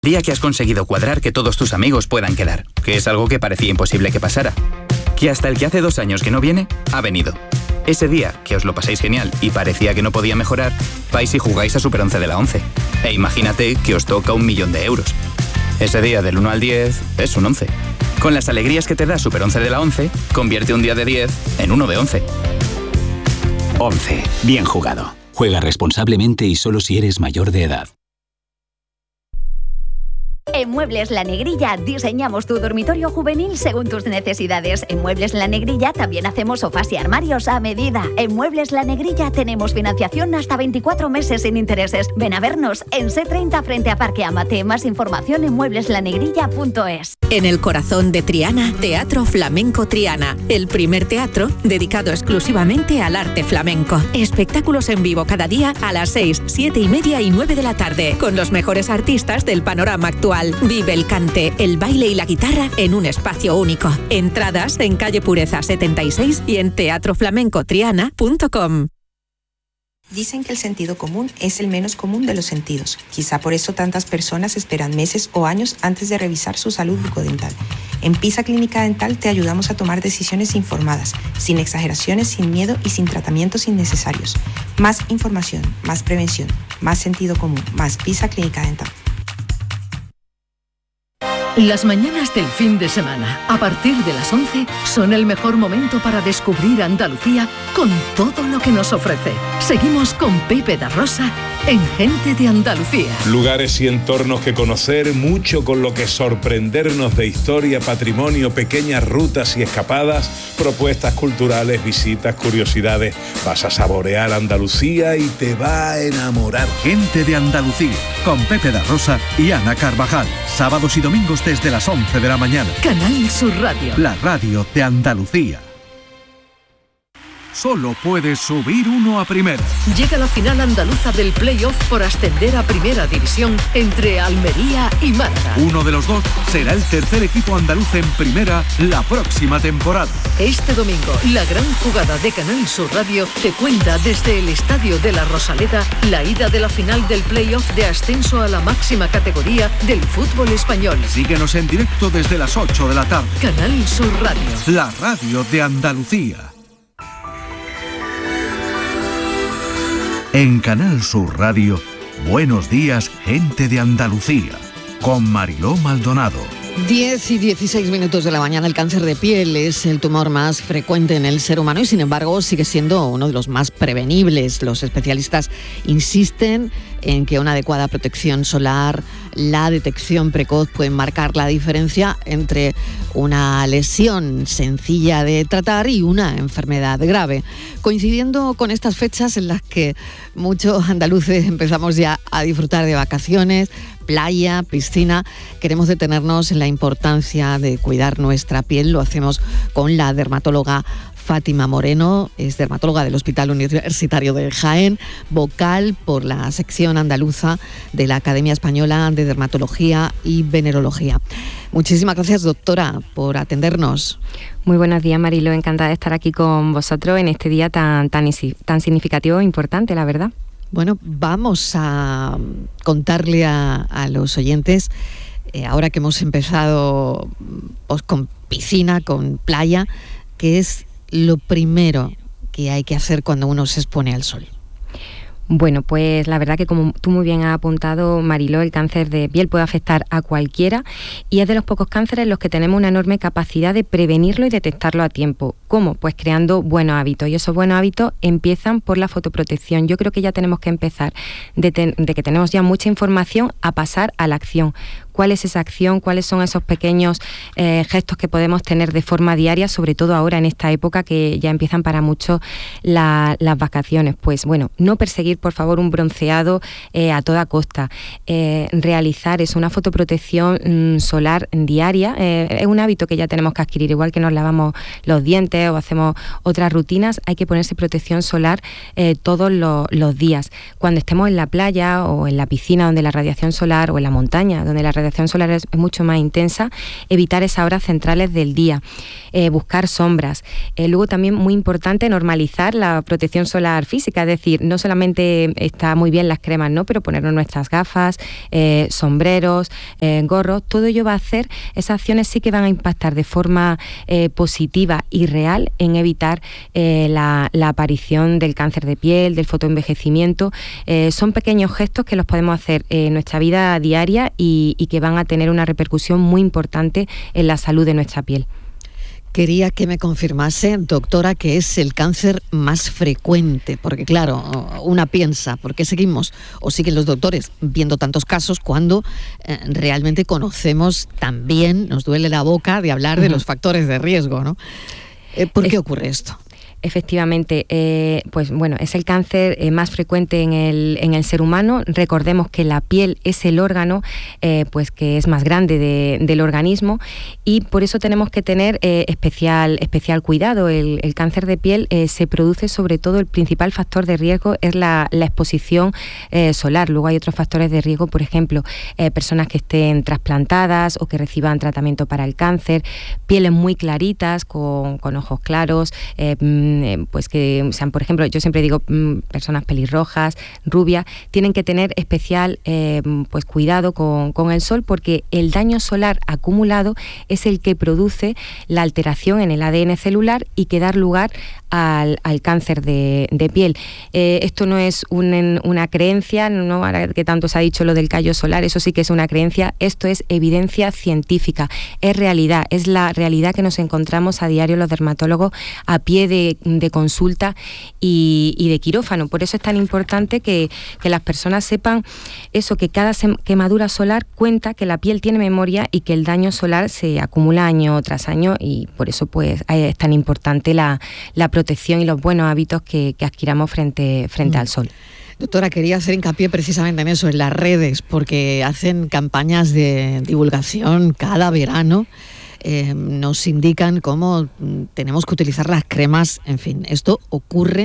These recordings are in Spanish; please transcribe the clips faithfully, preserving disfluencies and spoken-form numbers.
Día que has conseguido cuadrar que todos tus amigos puedan quedar, que es algo que parecía imposible que pasara. Que hasta el que hace dos años que no viene, ha venido. Ese día, que os lo pasáis genial y parecía que no podía mejorar, vais y jugáis a Super once de la once. E imagínate que os toca un millón de euros. Ese día del uno al diez es un once. Con las alegrías que te da Super once de la once, convierte un día de diez en uno de once. once. Bien jugado. Juega responsablemente y solo si eres mayor de edad. En Muebles La Negrilla diseñamos tu dormitorio juvenil según tus necesidades. En Muebles La Negrilla también hacemos sofás y armarios a medida. En Muebles La Negrilla tenemos financiación hasta veinticuatro meses sin intereses. Ven a vernos en C treinta frente a Parque Amate. Más información en muebles la negrilla punto es. En el corazón de Triana, Teatro Flamenco Triana, el primer teatro dedicado exclusivamente al arte flamenco. Espectáculos en vivo cada día a las seis, siete y media y nueve de la tarde, con los mejores artistas del panorama actual. Vive el cante, el baile y la guitarra en un espacio único. Entradas en calle Pureza setenta y seis y en teatro flamenco triana punto com. Dicen que el sentido común es el menos común de los sentidos. Quizá por eso tantas personas esperan meses o años antes de revisar su salud bucodental. En Pisa Clínica Dental te ayudamos a tomar decisiones informadas, sin exageraciones, sin miedo y sin tratamientos innecesarios. Más información, más prevención, más sentido común, más Pisa Clínica Dental. Las mañanas del fin de semana, a partir de las once, son el mejor momento para descubrir Andalucía con todo lo que nos ofrece. Seguimos con Pepe da Rosa en Gente de Andalucía. Lugares y entornos que conocer, mucho con lo que sorprendernos de historia, patrimonio, pequeñas rutas y escapadas, propuestas culturales, visitas, curiosidades. Vas a saborear Andalucía y te va a enamorar. Gente de Andalucía, con Pepe da Rosa y Ana Carvajal. Sábados y domingos desde las once de la mañana. Canal Sur Radio. La radio de Andalucía. Solo puedes subir uno a primera. Llega la final andaluza del play-off por ascender a primera división entre Almería y Málaga. Uno de los dos será el tercer equipo andaluz en primera la próxima temporada. Este domingo, la gran jugada de Canal Sur Radio te cuenta desde el Estadio de la Rosaleda la ida de la final del play-off de ascenso a la máxima categoría del fútbol español. Síguenos en directo desde las ocho de la tarde. Canal Sur Radio. La radio de Andalucía. En Canal Sur Radio, Buenos Días, Gente de Andalucía, con Mariló Maldonado. diez y dieciséis minutos de la mañana. El cáncer de piel es el tumor más frecuente en el ser humano y, sin embargo, sigue siendo uno de los más prevenibles. Los especialistas insisten en que una adecuada protección solar, la detección precoz pueden marcar la diferencia entre una lesión sencilla de tratar y una enfermedad grave. Coincidiendo con estas fechas en las que muchos andaluces empezamos ya a disfrutar de vacaciones, playa, piscina, queremos detenernos en la importancia de cuidar nuestra piel. Lo hacemos con la dermatóloga Fátima Moreno, es dermatóloga del Hospital Universitario de Jaén, vocal por la sección andaluza de la Academia Española de Dermatología y Venerología. Muchísimas gracias, doctora, por atendernos. Muy buenos días, Marilo. Encantada de estar aquí con vosotros en este día tan, tan, tan significativo e importante, la verdad. Bueno, vamos a contarle a, a los oyentes, eh, ahora que hemos empezado pues, con piscina, con playa, que es lo primero que hay que hacer cuando uno se expone al sol. Bueno, pues la verdad que, como tú muy bien has apuntado, Mariló, el cáncer de piel puede afectar a cualquiera y es de los pocos cánceres en los que tenemos una enorme capacidad de prevenirlo y detectarlo a tiempo. ¿Cómo? Pues creando buenos hábitos, y esos buenos hábitos empiezan por la fotoprotección. Yo creo que ya tenemos que empezar de, ten, de que tenemos ya mucha información a pasar a la acción. ¿Cuál es esa acción? ¿Cuáles son esos pequeños eh, gestos que podemos tener de forma diaria, sobre todo ahora en esta época que ya empiezan para muchos la, las vacaciones? Pues bueno, no perseguir, por favor, un bronceado eh, a toda costa. Eh, realizar es una fotoprotección mm, solar diaria. Eh, es un hábito que ya tenemos que adquirir, igual que nos lavamos los dientes o hacemos otras rutinas, hay que ponerse protección solar eh, todos los, los días. Cuando estemos en la playa o en la piscina donde la radiación solar, o en la montaña donde la radiación solar es mucho más intensa, evitar esas horas centrales del día, eh, buscar sombras. Eh, luego también muy importante normalizar la protección solar física, es decir, no solamente está muy bien las cremas, ¿no?, pero ponernos nuestras gafas, eh, sombreros, eh, gorros, todo ello va a hacer, esas acciones sí que van a impactar de forma eh, positiva y real en evitar eh, la, la aparición del cáncer de piel, del fotoenvejecimiento. Eh, son pequeños gestos que los podemos hacer en nuestra vida diaria y, y que van a tener una repercusión muy importante en la salud de nuestra piel. Quería que me confirmase, doctora, que es el cáncer más frecuente, porque claro, una piensa, ¿por qué seguimos o siguen los doctores viendo tantos casos cuando eh, realmente conocemos también, nos duele la boca de hablar uh-huh. de los factores de riesgo, ¿no? Eh, ¿Por qué es, ocurre esto? Efectivamente, eh, pues bueno, es el cáncer eh, más frecuente en el, en el ser humano. Recordemos que la piel es el órgano eh, pues que es más grande de, del organismo y por eso tenemos que tener eh, especial, especial cuidado. El, el cáncer de piel eh, se produce sobre todo, el principal factor de riesgo es la, la exposición eh, solar. Luego hay otros factores de riesgo, por ejemplo, eh, personas que estén trasplantadas o que reciban tratamiento para el cáncer, pieles muy claritas, con, con ojos claros, eh, pues que sean, por ejemplo, yo siempre digo personas pelirrojas, rubias, tienen que tener especial eh, pues cuidado con, con el sol, porque el daño solar acumulado es el que produce la alteración en el A D N celular y que da lugar al, al cáncer de, de piel. Eh, esto no es un, una creencia, ¿no? Ahora que tanto se ha dicho lo del callo solar, eso sí que es una creencia, esto es evidencia científica, es realidad, es la realidad que nos encontramos a diario los dermatólogos a pie de de consulta y, y de quirófano. Por eso es tan importante que, que las personas sepan eso, que cada quemadura solar cuenta, que la piel tiene memoria y que el daño solar se acumula año tras año, y por eso pues es tan importante la, la protección y los buenos hábitos que, que adquiramos frente, frente mm. al sol. Doctora, quería hacer hincapié precisamente en eso, en las redes, porque hacen campañas de divulgación cada verano. Eh, nos indican cómo tenemos que utilizar las cremas, en fin, esto ocurre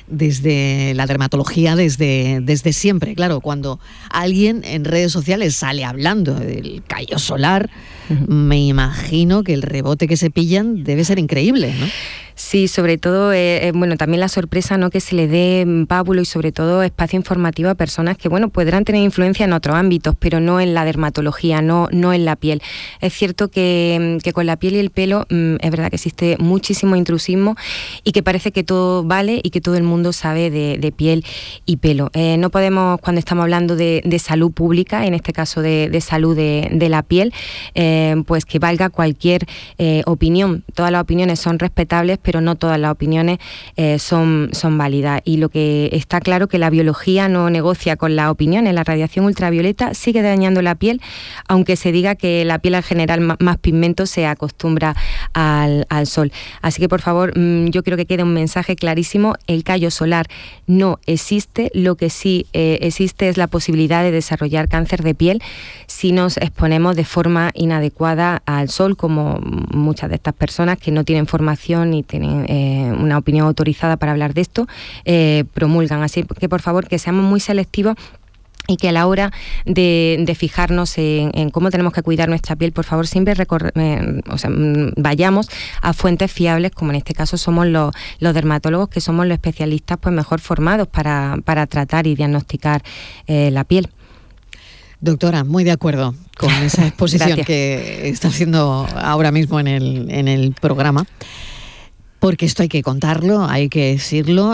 desde la dermatología, desde, desde siempre. Claro, cuando alguien en redes sociales sale hablando del callo solar, uh-huh. me imagino que el rebote que se pillan debe ser increíble, ¿no? Sí, sobre todo, eh, bueno, también la sorpresa, ¿no?, que se le dé pábulo y sobre todo espacio informativo a personas que, bueno, podrán tener influencia en otros ámbitos, pero no en la dermatología, no, no en la piel. Es cierto que, que con la piel y el pelo mmm, es verdad que existe muchísimo intrusismo y que parece que todo vale y que todo el mundo sabe de, de piel y pelo. Eh, no podemos, cuando estamos hablando de, de salud pública, en este caso de, de salud de, de la piel, eh, pues que valga cualquier eh, opinión. Todas las opiniones son respetables, pero no todas las opiniones eh, son, son válidas. Y lo que está claro que la biología no negocia con las opiniones. La radiación ultravioleta sigue dañando la piel, aunque se diga que la piel al generar más, más pigmento se acostumbra al, al sol. Así que, por favor, mmm, yo creo que quede un mensaje clarísimo: el callo solar no existe. Lo que sí eh, existe es la posibilidad de desarrollar cáncer de piel si nos exponemos de forma inadecuada al sol, como muchas de estas personas que no tienen formación ni tienen eh, una opinión autorizada para hablar de esto, eh, promulgan. Así que, por favor, que seamos muy selectivos y que a la hora de, de fijarnos en, en cómo tenemos que cuidar nuestra piel, por favor, siempre recorre, eh, o sea, vayamos a fuentes fiables, como en este caso somos los, los dermatólogos, que somos los especialistas pues mejor formados para, para tratar y diagnosticar eh, la piel. Doctora, muy de acuerdo con esa exposición que está haciendo ahora mismo en el, en el programa. Porque esto hay que contarlo, hay que decirlo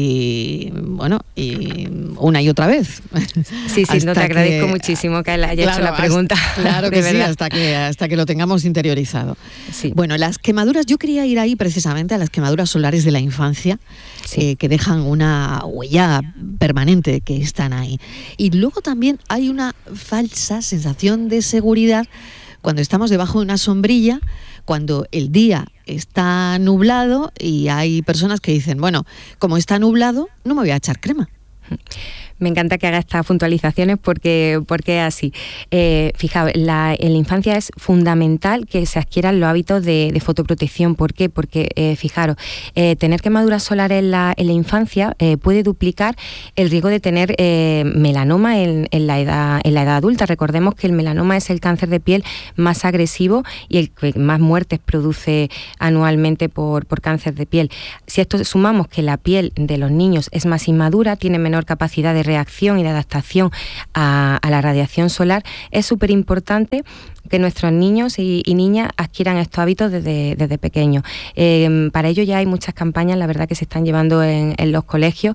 y, bueno, y una y otra vez. Sí, sí, no, te agradezco que, muchísimo que haya claro, hecho la pregunta. Hasta, claro que sí, hasta que, hasta que lo tengamos interiorizado. Sí. Bueno, las quemaduras, yo quería ir ahí precisamente a las quemaduras solares de la infancia, sí. eh, que dejan una huella permanente, que están ahí. Y luego también hay una falsa sensación de seguridad cuando estamos debajo de una sombrilla, cuando el día está nublado y hay personas que dicen, bueno, como está nublado, no me voy a echar crema. Me encanta que haga estas puntualizaciones porque, porque es así. Eh, fijaos, la, en la infancia es fundamental que se adquieran los hábitos de, de fotoprotección. ¿Por qué? Porque, eh, fijaros, eh, tener quemaduras solares en la, en la infancia eh, puede duplicar el riesgo de tener eh, melanoma en, en, la edad, en la edad adulta. Recordemos que el melanoma es el cáncer de piel más agresivo y el que más muertes produce anualmente por, por cáncer de piel. Si a esto sumamos que la piel de los niños es más inmadura, tiene menor capacidad de reacción y de adaptación a, a la radiación solar, es súper importante que nuestros niños y, y niñas adquieran estos hábitos desde, desde pequeños. Eh, para ello ya hay muchas campañas, la verdad, que se están llevando en, en los colegios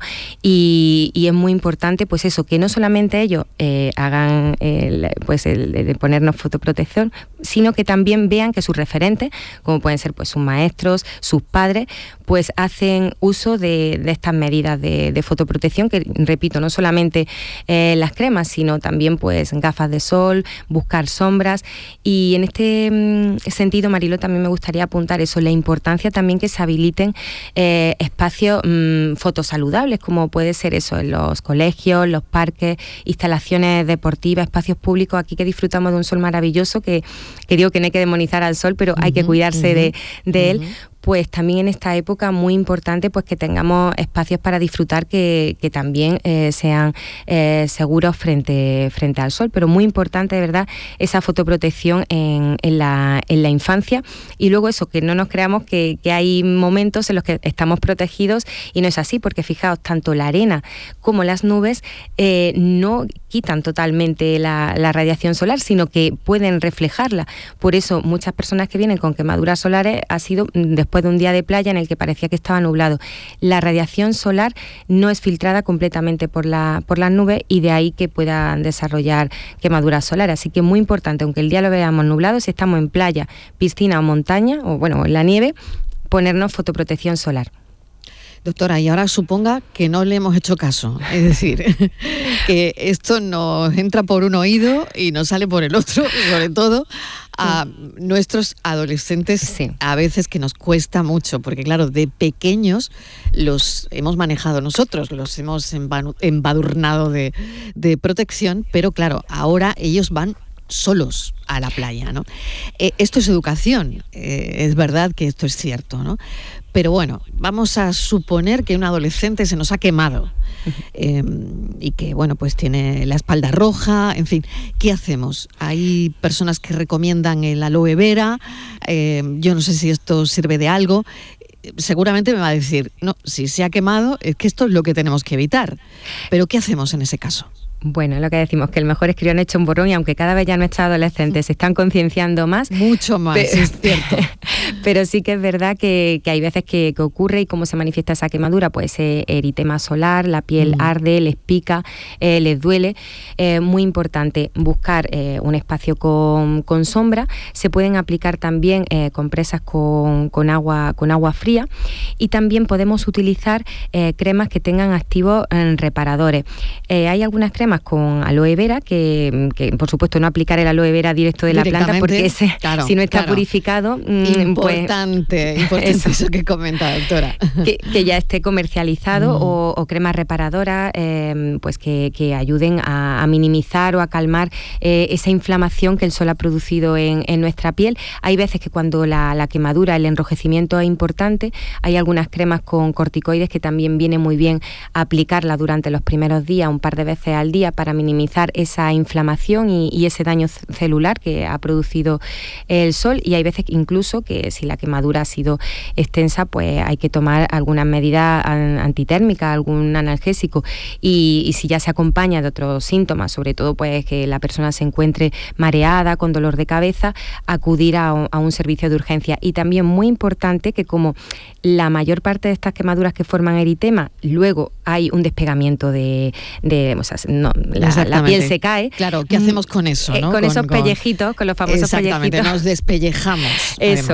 y, y es muy importante, pues eso, que no solamente ellos eh, hagan el, pues el, de ponernos fotoprotección, sino que también vean que sus referentes, como pueden ser pues sus maestros, sus padres, pues hacen uso de, de estas medidas de, de fotoprotección, que repito, no solamente eh, las cremas, sino también pues gafas de sol, buscar sombras. Y en este mm, sentido, Mariló, también me gustaría apuntar eso, la importancia también que se habiliten eh, espacios mm, fotosaludables, como puede ser eso en los colegios, los parques, instalaciones deportivas, espacios públicos, aquí que disfrutamos de un sol maravilloso, que, que digo que no hay que demonizar al sol, pero uh-huh, hay que cuidarse uh-huh, de, de uh-huh. él. Pues también en esta época muy importante pues que tengamos espacios para disfrutar que, que también eh, sean eh, seguros frente, frente al sol, pero muy importante de verdad esa fotoprotección en, en, la, en la infancia. Y luego eso, que no nos creamos que, que hay momentos en los que estamos protegidos y no es así, porque fijaos, tanto la arena como las nubes eh, no quitan totalmente la, la radiación solar, sino que pueden reflejarla. Por eso muchas personas que vienen con quemaduras solares ha sido después de un día de playa en el que parecía que estaba nublado. La radiación solar no es filtrada completamente por, la, por las nubes y de ahí que puedan desarrollar quemaduras solares. Así que muy importante, aunque el día lo veamos nublado, si estamos en playa, piscina o montaña, o bueno, en la nieve, ponernos fotoprotección solar. Doctora, y ahora suponga que no le hemos hecho caso, es decir, que esto nos entra por un oído y nos sale por el otro, sobre todo a nuestros adolescentes, sí. A veces que nos cuesta mucho, porque claro, de pequeños los hemos manejado nosotros, los hemos embadurnado de, de protección, pero claro, ahora ellos van solos a la playa, ¿no? Eh, esto es educación, eh, es verdad que esto es cierto, ¿no? Pero bueno, vamos a suponer que un adolescente se nos ha quemado eh, y que, bueno, pues tiene la espalda roja, en fin, ¿qué hacemos? Hay personas que recomiendan el aloe vera, eh, yo no sé si esto sirve de algo. Seguramente me va a decir, no, si se ha quemado es que esto es lo que tenemos que evitar. Pero ¿qué hacemos en ese caso? Bueno, lo que decimos, que el mejor es que lo han hecho un borrón y aunque cada vez ya nuestros adolescentes se están concienciando más. Mucho más, pero, es cierto. Pero sí que es verdad que, que hay veces que, que ocurre y cómo se manifiesta esa quemadura, pues eh, eritema solar, la piel mm. arde, les pica, eh, les duele. Eh, muy importante buscar eh, un espacio con, con sombra. Se pueden aplicar también eh, compresas con, con, agua, con agua fría y también podemos utilizar eh, cremas que tengan activos eh, reparadores. Eh, hay algunas cremas con aloe vera, que, que por supuesto no aplicar el aloe vera directo de la planta porque ese, claro, si no está claro. purificado... Importante, pues, importante eso, eso que comenta, doctora. Que, que ya esté comercializado mm. o, o cremas reparadoras eh, pues que, que ayuden a, a minimizar o a calmar eh, esa inflamación que el sol ha producido en, en nuestra piel. Hay veces que cuando la, la quemadura, el enrojecimiento es importante, hay algunas cremas con corticoides que también viene muy bien aplicarla durante los primeros días, un par de veces al día, para minimizar esa inflamación y, y ese daño celular que ha producido el sol. Y hay veces incluso que si la quemadura ha sido extensa, pues hay que tomar algunas medidas antitérmicas, algún analgésico, y, y si ya se acompaña de otros síntomas, sobre todo pues que la persona se encuentre mareada, con dolor de cabeza, acudir a un, a un servicio de urgencia. Y también muy importante que como la mayor parte de estas quemaduras que forman eritema, luego hay un despegamiento de, de o sea, no, la, la piel se cae. Claro, ¿qué hacemos con eso? ¿no? Eh, con, con esos con, pellejitos, con los famosos exactamente, pellejitos. Nos despellejamos. Eso, además. exactamente.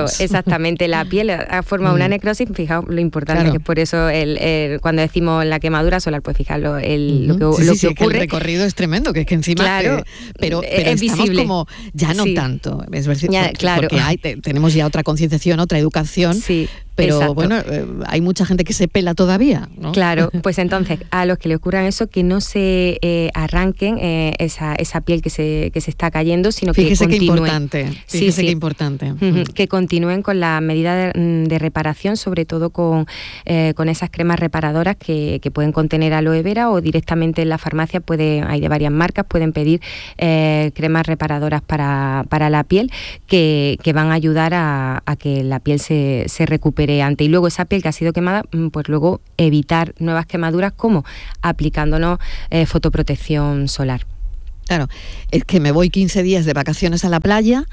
exactamente la piel, ha formado mm. una necrosis, fijaos lo importante claro. que es por eso el, el, cuando decimos la quemadura solar, pues fijaos el, lo que, sí, lo sí, que sí, ocurre. Que el recorrido es tremendo, que es que encima, claro, eh, pero, pero es estamos visible. como, ya no sí. tanto, es decir, ya, porque, claro. porque hay, te, tenemos ya otra concienciación, otra educación, sí. pero Exacto. bueno, eh, hay mucha gente que se pela todavía, ¿no? Claro, pues entonces a los que le ocurran eso, que no se eh, arranquen eh, esa, esa piel que se, que se está cayendo, sino fíjese que continúen. Qué importante, fíjese sí, sí. qué importante. Uh-huh. Que continúen con la medida de, de reparación, sobre todo con, eh, con esas cremas reparadoras que, que pueden contener aloe vera, o directamente en la farmacia puede, hay de varias marcas, pueden pedir eh, cremas reparadoras para, para la piel que, que van a ayudar a, a que la piel se, se recupere antes. Y luego esa piel que ha sido quemada, pues luego evitar nuevas quemaduras, como aplicándonos eh, fotoprotección solar. Claro, es que me voy quince días de vacaciones a la playa,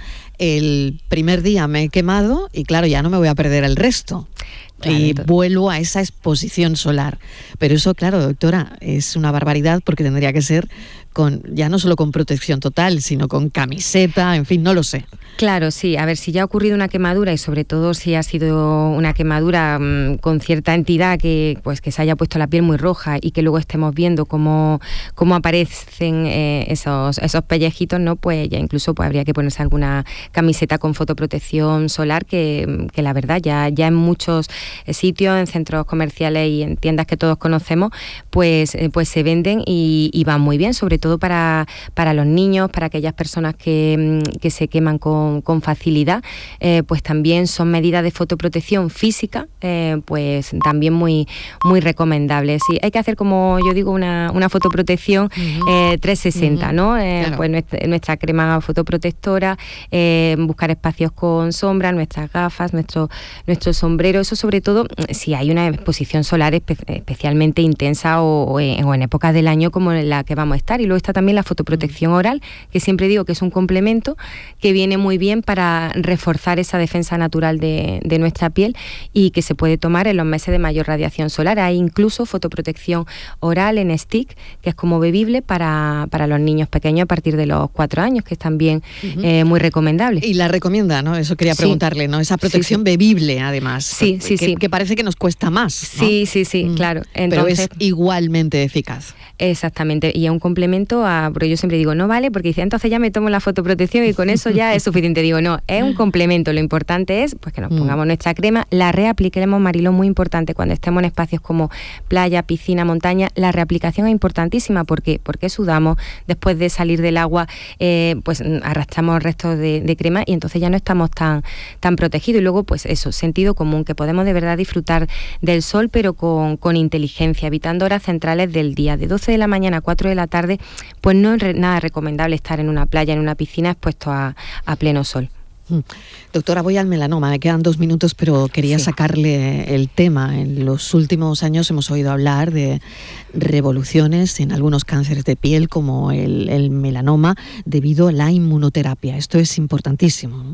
el primer día me he quemado y claro, ya no me voy a perder el resto. Claro, y entonces vuelvo a esa exposición solar. Pero eso, claro, doctora, es una barbaridad, porque tendría que ser con, ya no solo con protección total, sino con camiseta, en fin, no lo sé. Claro, sí. A ver, si ya ha ocurrido una quemadura, y sobre todo si ha sido una quemadura mmm, con cierta entidad, que pues que se haya puesto la piel muy roja y que luego estemos viendo cómo, cómo aparecen eh, esos, esos pellejitos, ¿no? Pues ya incluso pues, habría que ponerse alguna camiseta con fotoprotección solar, que, que la verdad ya, ya en muchos sitios, en centros comerciales y en tiendas que todos conocemos, pues, eh, pues se venden y, y van muy bien, sobre todo para, para los niños, para aquellas personas que, que se queman con, con facilidad, eh, pues también son medidas de fotoprotección física, eh, pues también muy, muy recomendables. Sí, hay que hacer, como yo digo, una, una fotoprotección uh-huh. eh, trescientos sesenta, uh-huh. ¿no? Eh, claro. Pues nuestra, nuestra crema fotoprotectora, eh, buscar espacios con sombra, nuestras gafas, nuestro, nuestro sombrero, eso sobre todo si hay una exposición solar espe- especialmente intensa o, o, en, o en épocas del año como en la que vamos a estar. Y luego está también la fotoprotección oral, que siempre digo que es un complemento que viene muy bien para reforzar esa defensa natural de, de nuestra piel, y que se puede tomar en los meses de mayor radiación solar. Hay incluso fotoprotección oral en stick, que es como bebible para, para los niños pequeños a partir de los cuatro años, que es también uh-huh. eh, muy recomendable. Y la recomienda, ¿no? Eso quería preguntarle, ¿no? Esa protección sí, sí. bebible, además. Sí, sí, que, sí. Que parece que nos cuesta más, ¿no? Sí, sí, sí, mm. claro. Entonces, pero es igualmente eficaz. Exactamente, y es un complemento a, porque yo siempre digo, no vale, porque dice, entonces ya me tomo la fotoprotección y con eso ya es suficiente. Digo, no, es un complemento, lo importante es pues que nos pongamos mm. nuestra crema, la reapliquemos, Mariló, muy importante, cuando estemos en espacios como playa, piscina, montaña, la reaplicación es importantísima. ¿Por qué? Porque sudamos, después de salir del agua, eh, pues arrastramos restos de, de crema, y entonces ya no estamos tan, tan protegidos. Y luego, pues eso, sentido común, que podemos de verdad disfrutar del sol, pero con, con inteligencia, evitando horas centrales del día, de doce de la mañana a cuatro de la tarde, pues no es re, nada recomendable estar en una playa, en una piscina, expuesto a, a pleno sol. Doctora, voy al melanoma, me quedan dos minutos, pero quería sí. sacarle el tema. En los últimos años hemos oído hablar de revoluciones en algunos cánceres de piel, como el, el melanoma, debido a la inmunoterapia. Esto es importantísimo, ¿no?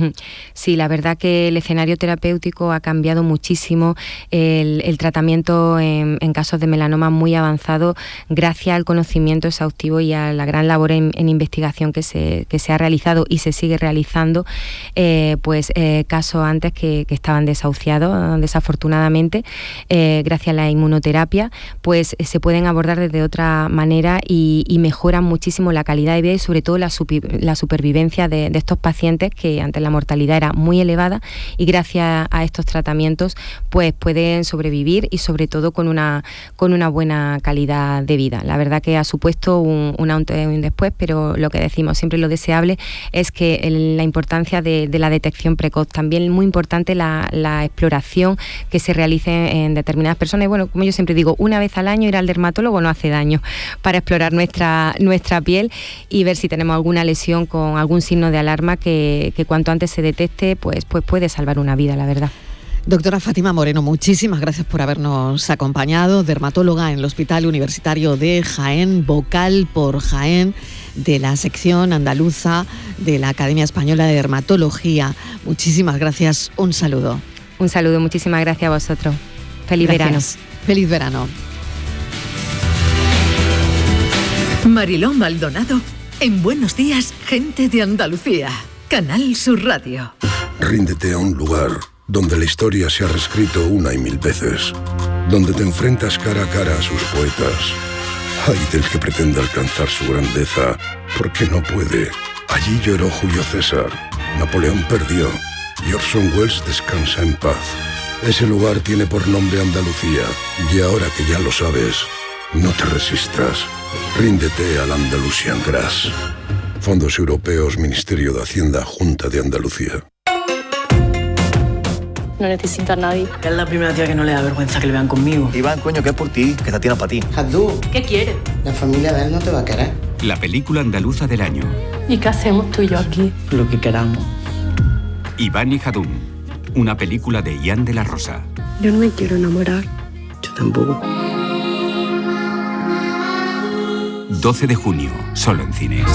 Sí, la verdad que el escenario terapéutico ha cambiado muchísimo, el, el tratamiento en, en casos de melanoma muy avanzado, gracias al conocimiento exhaustivo y a la gran labor en, en investigación que se, que se ha realizado y se sigue realizando, eh, pues eh, casos antes que, que estaban desahuciados, desafortunadamente, eh, gracias a la inmunoterapia, pues eh, se pueden abordar desde otra manera y, y mejoran muchísimo la calidad de vida y sobre todo la, super, la supervivencia de, de estos pacientes, que ante la mortalidad era muy elevada, y gracias a estos tratamientos pues pueden sobrevivir, y sobre todo con una con una buena calidad de vida. La verdad que ha supuesto un, un antes y un después, pero lo que decimos siempre, lo deseable es que el, la importancia de, de la detección precoz, también muy importante la, la exploración que se realice en determinadas personas. Y bueno, como yo siempre digo, una vez al año ir al dermatólogo no hace daño, para explorar nuestra nuestra piel y ver si tenemos alguna lesión con algún signo de alarma que, que cuanto antes se detecte, pues, pues puede salvar una vida, la verdad. Doctora Fátima Moreno, muchísimas gracias por habernos acompañado, dermatóloga en el Hospital Universitario de Jaén, vocal por Jaén de la sección andaluza de la Academia Española de Dermatología. Muchísimas gracias, un saludo. Un saludo, muchísimas gracias a vosotros. Feliz gracias. verano. Feliz verano. Mariló Maldonado en Buenos Días, Gente de Andalucía. Canal Sur Radio. Ríndete a un lugar donde la historia se ha reescrito una y mil veces, donde te enfrentas cara a cara a sus poetas. Ay del que pretenda alcanzar su grandeza, porque no puede. Allí lloró Julio César, Napoleón perdió y Orson Welles descansa en paz. Ese lugar tiene por nombre Andalucía, y ahora que ya lo sabes, no te resistas. Ríndete al Andalusian Grass. Fondos Europeos, Ministerio de Hacienda, Junta de Andalucía. No necesito a nadie. Es la primera tía que no le da vergüenza que le vean conmigo. Iván, coño, que es por ti, que esta tía no es para ti. Jadú, ¿qué quieres? La familia de él no te va a querer. La película andaluza del año. ¿Y qué hacemos tú y yo aquí? Lo que queramos. Iván y Jadún, una película de Ian de la Rosa. Yo no me quiero enamorar. Yo tampoco. doce de junio, solo en cines.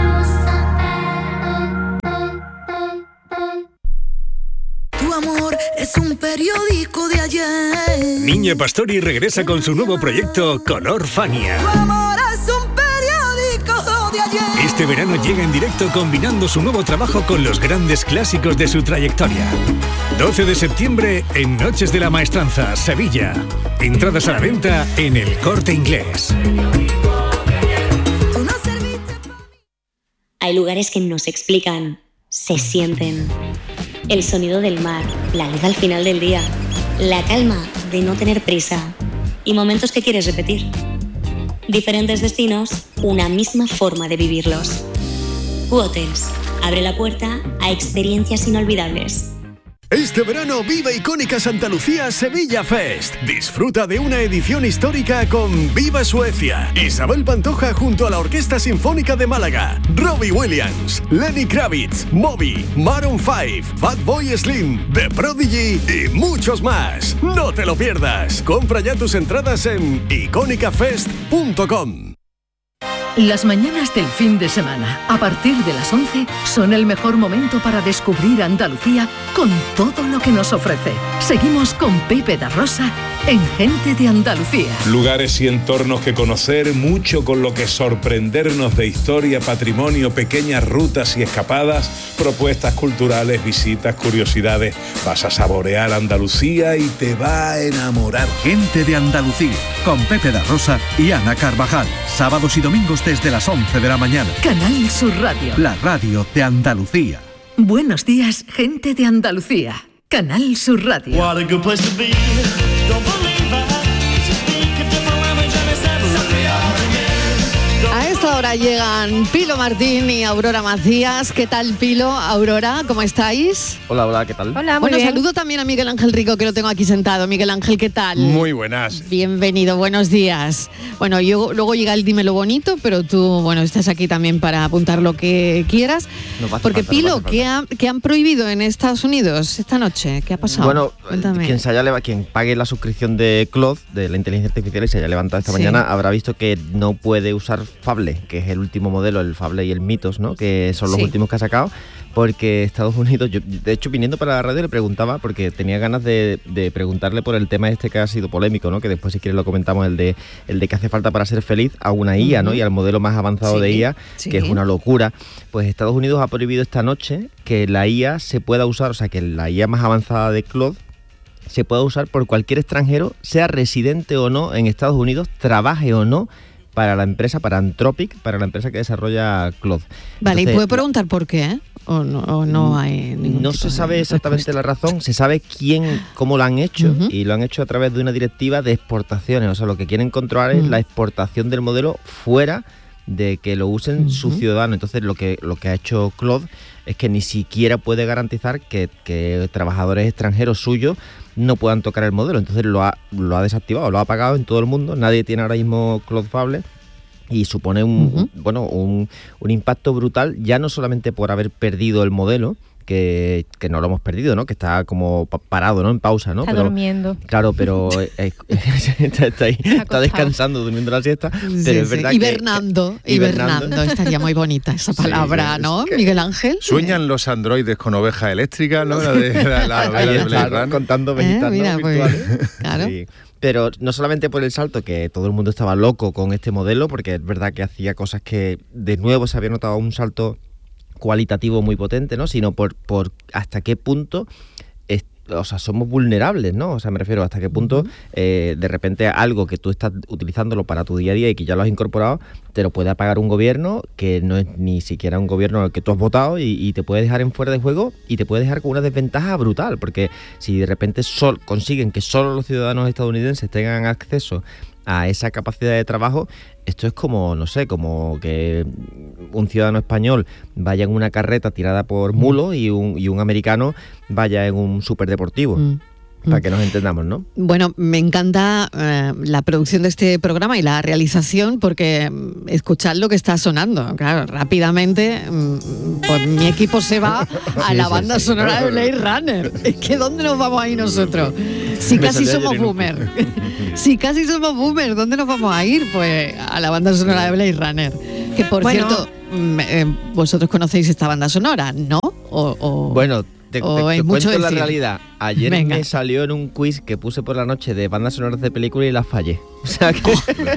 Tu amor es un periódico de ayer. Niña Pastori regresa con su nuevo proyecto Color Fania. Tu amor es un periódico de ayer. Este verano llega en directo combinando su nuevo trabajo con los grandes clásicos de su trayectoria. doce de septiembre en Noches de la Maestranza, Sevilla. Entradas a la venta en El Corte Inglés. Hay lugares que no se explican, se sienten. El sonido del mar, la luz al final del día, la calma de no tener prisa y momentos que quieres repetir. Diferentes destinos, una misma forma de vivirlos. U-Hotels abre la puerta a experiencias inolvidables. Este verano vive Icónica Santa Lucía Sevilla Fest. Disfruta de una edición histórica con Viva Suecia, Isabel Pantoja junto a la Orquesta Sinfónica de Málaga, Robbie Williams, Lenny Kravitz, Moby, Maroon cinco, Fatboy Slim, The Prodigy y muchos más. No te lo pierdas. Compra ya tus entradas en icónica fest punto com. Las mañanas del fin de semana, a partir de las once, son el mejor momento para descubrir Andalucía con todo lo que nos ofrece. Seguimos con Pepe da Rosa en Gente de Andalucía. Lugares y entornos que conocer, mucho con lo que sorprendernos de historia, patrimonio, pequeñas rutas y escapadas, propuestas culturales, visitas, curiosidades. Vas a saborear Andalucía y te va a enamorar. Gente de Andalucía, con Pepe da Rosa y Ana Carvajal. Sábados y domingos desde las once de la mañana. Canal Sur Radio. La radio de Andalucía. Buenos días, gente de Andalucía. Canal Sur Radio. What a good place to be. Don't believe that. You speak a different language and it's every A esta hora llegan Pilo Martín y Aurora Macías. ¿Qué tal, Pilo? Aurora, ¿cómo estáis? Hola, hola, ¿qué tal? Hola, bueno, bien. Saludo también a Miguel Ángel Rico, que lo tengo aquí sentado. Miguel Ángel, ¿qué tal? Muy buenas. Bienvenido, buenos días. Bueno, yo, luego llega el Dímelo Bonito, pero tú, bueno, estás aquí también para apuntar lo que quieras. No pasa Porque, falta, Pilo, no pasa ¿qué, ha, ¿qué han prohibido en Estados Unidos esta noche? ¿Qué ha pasado? Bueno, Cuéntame. quien, se haya, quien pague la suscripción de Claude, de la inteligencia artificial, y se haya levantado esta sí. mañana, habrá visto que no puede usar Fable, que es el último modelo, el Fable y el Mythos, ¿no? Que son los sí. últimos que ha sacado, porque Estados Unidos, yo de hecho viniendo para la radio le preguntaba, porque tenía ganas de, de preguntarle por el tema este que ha sido polémico, ¿no? Que después si quieres lo comentamos, el de el de que hace falta para ser feliz a una I A, ¿no? Y al modelo más avanzado sí, de I A, sí. que es una locura. Pues Estados Unidos ha prohibido esta noche que la I A se pueda usar, o sea, que la I A más avanzada de Claude se pueda usar por cualquier extranjero, sea residente o no en Estados Unidos, trabaje o no, para la empresa, para Anthropic, para la empresa que desarrolla Claude. Vale, Entonces, ¿y puede preguntar por qué? ¿O no, o no hay ningún No se sabe exactamente la razón, se sabe quién, cómo lo han hecho, uh-huh. y lo han hecho a través de una directiva de exportaciones. O sea, lo que quieren controlar uh-huh. es la exportación del modelo fuera de que lo usen uh-huh. sus ciudadanos. Entonces, lo que, lo que ha hecho Claude es que ni siquiera puede garantizar que, que trabajadores extranjeros suyos no puedan tocar el modelo. Entonces lo ha, lo ha desactivado, lo ha apagado en todo el mundo. Nadie tiene ahora mismo Claude Fable y supone un, uh-huh. bueno, un, un impacto brutal, ya no solamente por haber perdido el modelo, que, que no lo hemos perdido, ¿no? Que está como parado, ¿no? En pausa, ¿no? Está pero, durmiendo. Claro, pero eh, está, está, ahí, está descansando, durmiendo la siesta. Sí, pero es sí. verdad hibernando, que... Hibernando, hibernando. Estaría muy bonita esa palabra, sí, sí, ¿no? Es que Miguel Ángel. Sueñan los androides con oveja eléctrica, ¿no? La de la, la, la de Blade Runner. Contando ovejitas, eh, mira, ¿no? Pues, virtuales. Claro. Sí. Pero no solamente por el salto, que todo el mundo estaba loco con este modelo, porque es verdad que hacía cosas que de nuevo se había notado un salto cualitativo muy potente, ¿no? Sino por, por hasta qué punto es, o sea, somos vulnerables, ¿no? O sea, me refiero hasta qué punto eh, de repente algo que tú estás utilizándolo para tu día a día y que ya lo has incorporado, te lo puede apagar un gobierno que no es ni siquiera un gobierno al que tú has votado y, y te puede dejar en fuera de juego y te puede dejar con una desventaja brutal, porque si de repente sol, consiguen que solo los ciudadanos estadounidenses tengan acceso a esa capacidad de trabajo, esto es como, no sé, como que un ciudadano español vaya en una carreta tirada por mulos y un, y un americano vaya en un superdeportivo. Mm. Para que nos entendamos, ¿no? Bueno, me encanta eh, la producción de este programa y la realización, porque escuchad lo que está sonando. Claro, rápidamente, pues mi equipo se va a la banda sonora de Blade Runner. Es que ¿dónde nos vamos a ir nosotros? Si casi somos boomer. Si casi somos boomer, ¿dónde nos vamos a ir? Pues a la banda sonora de Blade Runner. Que por bueno, cierto, eh, vosotros conocéis esta banda sonora, ¿no? O, o... Bueno... Te, te, o te mucho cuento decir. La realidad. Ayer Venga. me salió en un quiz que puse por la noche de bandas sonoras de películas y las fallé. O sea que...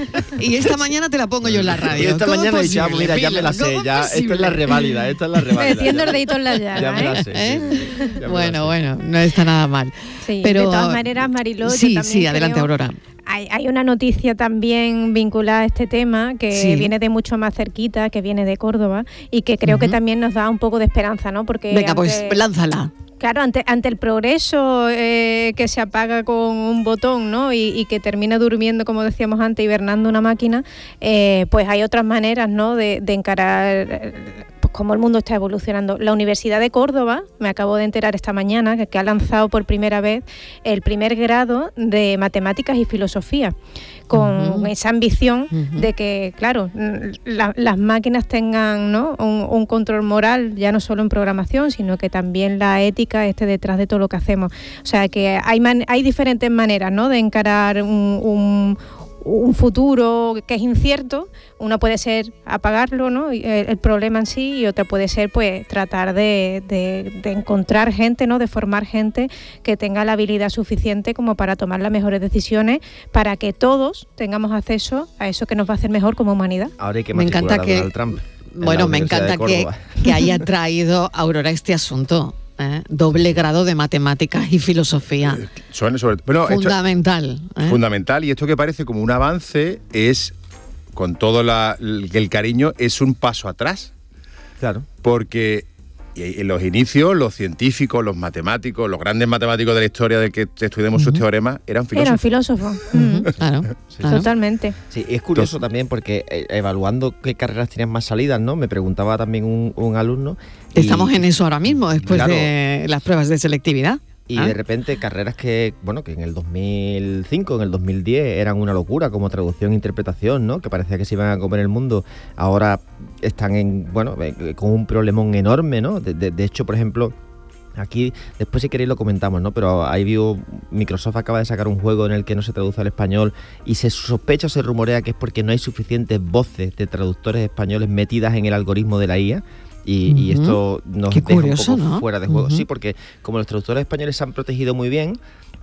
Y esta mañana te la pongo yo en la radio. Y esta mañana he dicho, mira, ya me la sé. Ya, esta es la reválida, esta es la reválida. Metiendo el dedito en la llaga. Ya me la sé. ¿Eh? Sí, ya me bueno, la sé. bueno, no está nada mal. Sí, pero de todas maneras, Mariló, sí, yo también sí, adelante, creo... Aurora. Hay, hay una noticia también vinculada a este tema que sí. viene de mucho más cerquita, que viene de Córdoba y que creo uh-huh. que también nos da un poco de esperanza, ¿no? Porque Venga, ante, pues lánzala. Claro, ante, ante el progreso eh, que se apaga con un botón, ¿no? Y, y que termina durmiendo, como decíamos antes, hibernando una máquina, eh, pues hay otras maneras, ¿no? De, de encarar... Pues cómo el mundo está evolucionando. La Universidad de Córdoba, me acabo de enterar esta mañana, que, que ha lanzado por primera vez el primer grado de Matemáticas y Filosofía, con uh-huh. esa ambición uh-huh. de que, claro, la, las máquinas tengan, ¿no? un, un control moral, ya no solo en programación, sino que también la ética esté detrás de todo lo que hacemos. O sea, que hay, man, hay diferentes maneras, ¿no? de encarar un... un un futuro que es incierto. Una puede ser apagarlo, ¿no? el, el problema en sí, y otra puede ser pues tratar de, de, de encontrar gente, ¿no? de formar gente que tenga la habilidad suficiente como para tomar las mejores decisiones, para que todos tengamos acceso a eso que nos va a hacer mejor como humanidad. Ahora hay que me encanta que Donald Trump bueno, me encanta que, que haya traído Aurora este asunto. ¿Eh? Doble grado de matemáticas y filosofía. Eh, sobre, sobre, bueno, fundamental. Esto, ¿eh? Fundamental, y esto que parece como un avance es, con todo la, el, el cariño, es un paso atrás. Claro. Porque en los inicios, los científicos, los matemáticos, los grandes matemáticos de la historia de que estudiamos uh-huh. sus teoremas, eran filósofos. Eran filósofos. Uh-huh. Claro, sí, claro. Totalmente. Sí, es curioso Entonces, también porque eh, evaluando qué carreras tenían más salidas, ¿no? Me preguntaba también un, un alumno. Estamos y, en eso ahora mismo, después claro, de las pruebas de selectividad. Y ¿Ah? de repente carreras que, bueno, que en el dos mil cinco, en el dos mil diez eran una locura, como traducción e interpretación, ¿no? Que parecía que se iban a comer el mundo. Ahora están en, bueno, con un problemón enorme, ¿no? De, de, de hecho, por ejemplo, aquí, después si queréis lo comentamos, ¿no? Pero ahí vio, Microsoft acaba de sacar un juego en el que no se traduce al español y se sospecha o se rumorea que es porque no hay suficientes voces de traductores españoles metidas en el algoritmo de la I A. Y, uh-huh. y esto nos Qué deja curioso, un poco ¿no? fuera de juego. Uh-huh. Sí, porque como los traductores españoles se han protegido muy bien,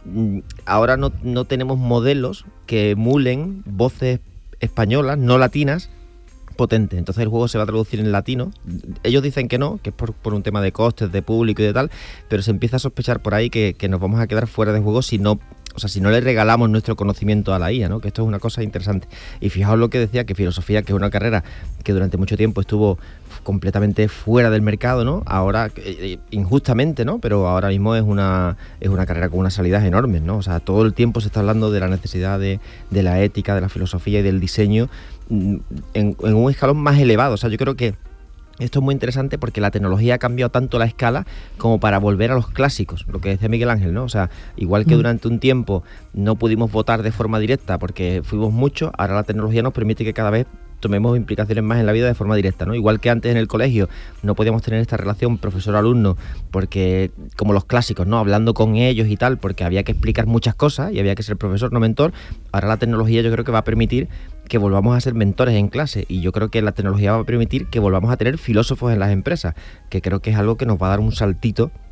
ahora no, no tenemos modelos que emulen voces españolas, no latinas, potentes. Entonces el juego se va a traducir en latino. Ellos dicen que no, que es por, por un tema de costes, de público y de tal, pero se empieza a sospechar por ahí que, que nos vamos a quedar fuera de juego si no... O sea, si no le regalamos nuestro conocimiento a la I A, ¿no? Que esto es una cosa interesante. Y fijaos lo que decía, que filosofía, que es una carrera que durante mucho tiempo estuvo completamente fuera del mercado, ¿no? Ahora, eh, injustamente, ¿no? Pero ahora mismo es una, es una carrera con unas salidas enormes, ¿no? O sea, todo el tiempo se está hablando de la necesidad de, de la ética, de la filosofía y del diseño en, en un escalón más elevado. O sea, yo creo que esto es muy interesante porque la tecnología ha cambiado tanto la escala como para volver a los clásicos, lo que decía Miguel Ángel, ¿no? O sea, igual que durante un tiempo no pudimos votar de forma directa porque fuimos muchos, ahora la tecnología nos permite que cada vez tomemos implicaciones más en la vida de forma directa, ¿no? Igual que antes en el colegio no podíamos tener esta relación profesor-alumno porque, como los clásicos, ¿no? Hablando con ellos y tal, porque había que explicar muchas cosas y había que ser profesor, no mentor. Ahora la tecnología yo creo que va a permitir que volvamos a ser mentores en clase, y yo creo que la tecnología va a permitir que volvamos a tener filósofos en las empresas, que creo que es algo que nos va a dar un saltito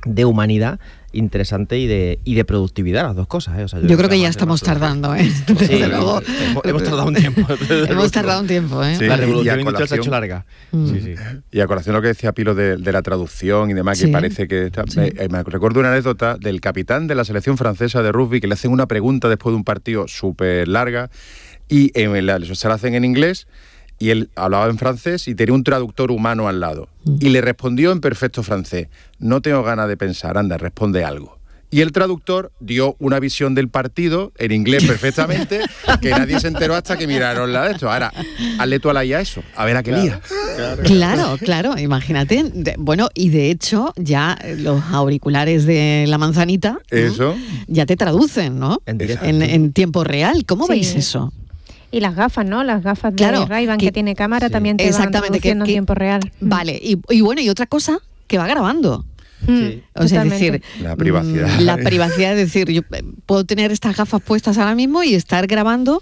de humanidad interesante y de y de productividad, las dos cosas, ¿eh? O sea, yo, yo creo que ya estamos tardando, ¿eh? Sí, luego, hemos, hemos tardado un tiempo. hemos tardado un tiempo, ¿eh? Sí, la revolución industrial se ha hecho larga. Mm. Sí, sí. Y a colación lo que decía Pilo de, de la traducción y demás, que Sí. parece que... Está, Sí. me, eh, me recuerdo una anécdota del capitán de la selección francesa de rugby que le hacen una pregunta después de un partido súper larga y eh, la, se la hacen en inglés y él hablaba en francés y tenía un traductor humano al lado. Mm. Y le respondió en perfecto francés: no tengo ganas de pensar, anda, responde algo. Y el traductor dio una visión del partido en inglés perfectamente, que nadie se enteró hasta que miraron la de esto. Ahora, hazle tú a la I A eso, a ver a qué lía. Claro, claro, claro, imagínate. De, bueno, y de hecho, ya los auriculares de la manzanita Eso. ¿no? ya te traducen, ¿no? En, en, en tiempo real. ¿Cómo Sí. veis eso? Y las gafas, ¿no? Las gafas Claro, de Ray-Ban que, que tiene cámara sí. también te Exactamente, van traduciendo que- que- en tiempo real. Vale, y, y bueno, y otra cosa, que va grabando. Sí. O sea, es Totalmente. decir, La privacidad. mm, la privacidad, es decir, yo eh, puedo tener estas gafas puestas ahora mismo y estar grabando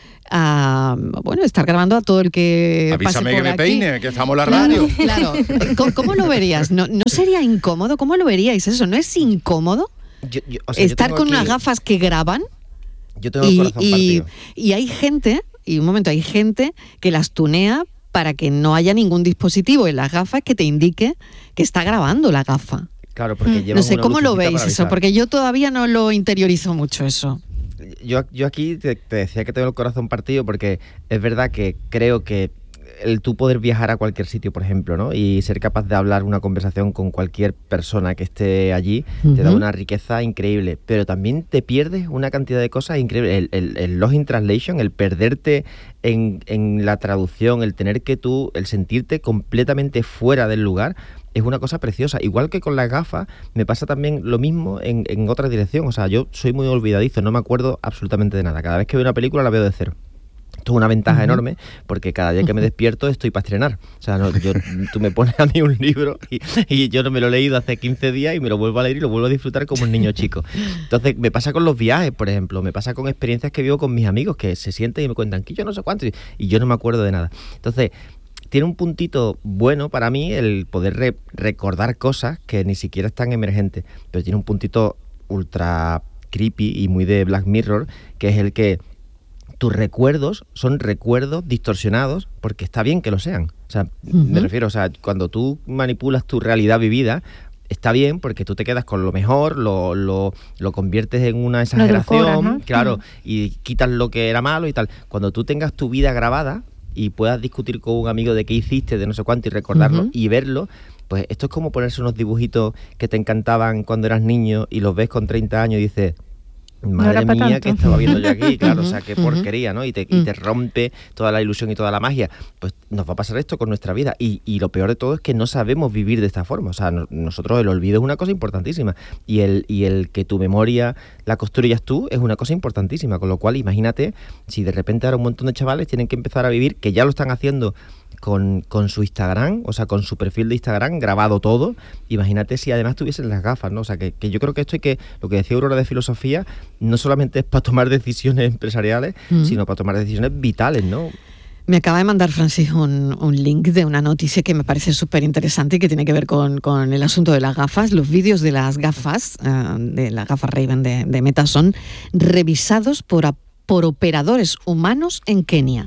a, bueno, estar grabando a todo el que pase Avísame por que me aquí. peine, que estamos en la Claro, radio. claro. ¿Cómo, cómo lo verías? ¿No, ¿No sería incómodo? ¿Cómo lo veríais eso? ¿No es incómodo Yo- yo- o sea, yo estar tengo con aquí- unas gafas que graban? Yo tengo el Y, corazón y, partido. y hay gente, y un momento, hay gente que las tunea para que no haya ningún dispositivo en las gafas que te indique que está grabando la gafa. Claro, porque llevan No sé, una ¿cómo lo lucecita veis para eso? avisar. Porque yo todavía no lo interiorizo mucho eso. Yo, yo aquí te, te decía que tengo el corazón partido porque es verdad que creo que el tú poder viajar a cualquier sitio, por ejemplo, ¿no? Y ser capaz de hablar una conversación con cualquier persona que esté allí, te da Ujú. una riqueza increíble. Pero también te pierdes una cantidad de cosas increíbles. El, el, el lost in translation, el perderte en, en la traducción, el tener que tú, el sentirte completamente fuera del lugar, es una cosa preciosa. Igual que con las gafas, me pasa también lo mismo en, en otra dirección. O sea, yo soy muy olvidadizo, no me acuerdo absolutamente de nada. Cada vez que veo una película la veo de cero. Esto es una ventaja uh-huh. enorme porque cada día que me despierto estoy para estrenar. O sea, no, yo, tú me pones a mí un libro y, y yo no me lo he leído hace quince días y me lo vuelvo a leer y lo vuelvo a disfrutar como un niño chico. Entonces, me pasa con los viajes, por ejemplo. Me pasa con experiencias que vivo con mis amigos que se sienten y me cuentan que yo no sé cuánto y, y yo no me acuerdo de nada. Entonces, tiene un puntito bueno para mí el poder re- recordar cosas que ni siquiera están emergentes, pero tiene un puntito ultra creepy y muy de Black Mirror, que es el que tus recuerdos son recuerdos distorsionados porque está bien que lo sean. O sea, uh-huh. me refiero, o sea, cuando tú manipulas tu realidad vivida, está bien porque tú te quedas con lo mejor, lo, lo, lo conviertes en una exageración, edulcoras, ¿no? claro, y quitas lo que era malo y tal. Cuando tú tengas tu vida grabada y puedas discutir con un amigo de qué hiciste, de no sé cuánto, y recordarlo uh-huh. y verlo, pues esto es como ponerse unos dibujitos que te encantaban cuando eras niño y los ves con treinta años y dices... Madre no mía, que estaba viendo yo aquí, claro, Uh-huh, o sea, qué uh-huh. porquería, ¿no? Y te, y te rompe toda la ilusión y toda la magia. Pues nos va a pasar esto con nuestra vida. Y, y lo peor de todo es que no sabemos vivir de esta forma. O sea, no, nosotros el olvido es una cosa importantísima. Y el, y el que tu memoria la construyas tú es una cosa importantísima. Con lo cual, imagínate, si de repente ahora un montón de chavales tienen que empezar a vivir, que ya lo están haciendo con, con su Instagram, o sea, con su perfil de Instagram, grabado todo. Imagínate si además tuviesen las gafas, ¿no? O sea, que, que yo creo que esto hay que, lo que decía Aurora de filosofía, no solamente es para tomar decisiones empresariales, mm. sino para tomar decisiones vitales, ¿no? Me acaba de mandar Francis un, un link de una noticia que me parece súper interesante y que tiene que ver con, con el asunto de las gafas. Los vídeos de las gafas, uh, de las gafas Ray-Ban de, de Meta, son revisados por, por operadores humanos en Kenia.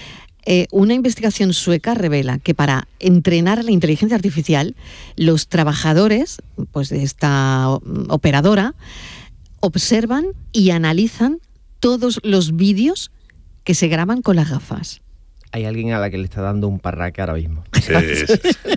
Eh, una investigación sueca revela que para entrenar la inteligencia artificial, los trabajadores pues, de esta operadora observan y analizan todos los vídeos que se graban con las gafas. Hay alguien a la que le está dando un parraque ahora mismo. Sí, sí.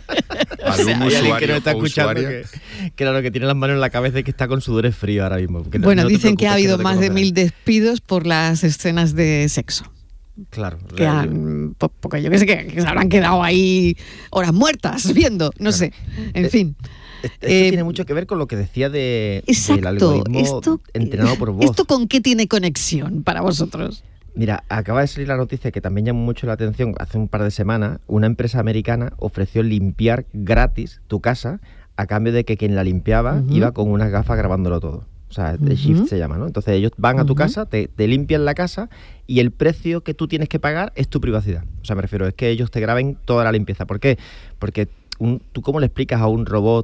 O sea, hay alguien que no está escuchando que, que, claro, que tiene las manos en la cabeza y que está con sudores fríos ahora mismo. Bueno, no, no dicen que ha habido que no más de mil despidos por las escenas de sexo. Claro. Que han, porque yo qué sé, que, que se habrán quedado ahí horas muertas viendo, no claro. sé, en eh, fin. Esto eh, tiene mucho que ver con lo que decía de, exacto, del algoritmo esto, entrenado por voz. ¿Esto con qué tiene conexión para vosotros? Mira, acaba de salir la noticia que también llamó mucho la atención. Hace un par de semanas, una empresa americana ofreció limpiar gratis tu casa a cambio de que quien la limpiaba uh-huh. iba con unas gafas grabándolo todo. O sea, el uh-huh. shift se llama, ¿no? Entonces ellos van a tu uh-huh. casa, te, te limpian la casa y el precio que tú tienes que pagar es tu privacidad. O sea, me refiero, es que ellos te graben toda la limpieza. ¿Por qué? Porque un, tú cómo le explicas a un robot